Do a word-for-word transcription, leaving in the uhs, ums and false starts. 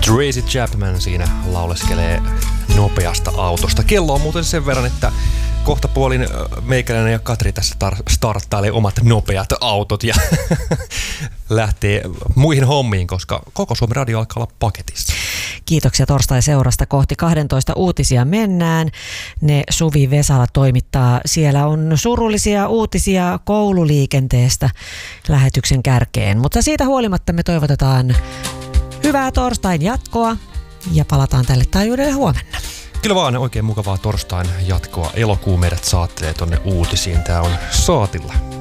Tracy Chapman siinä lauleskelee nopeasta autosta. Kello on muuten sen verran, että kohta puolin meikäläinen ja Katri tässä tar- starttailee omat nopeat autot ja lähtee muihin hommiin, koska koko Suomen radio alkaa olla paketissa. Kiitoksia torstai-seurasta. Kohti kaksitoista uutisia mennään. Ne Suvi Vesala toimittaa. Siellä on surullisia uutisia koululiikenteestä lähetyksen kärkeen. Mutta siitä huolimatta me toivotetaan hyvää torstain jatkoa ja palataan tälle taajuudelle huomenna. Kyllä vaan, oikein mukavaa torstain jatkoa. Elokuu meidät saattelee tonne uutisiin. Tää on Saatilla.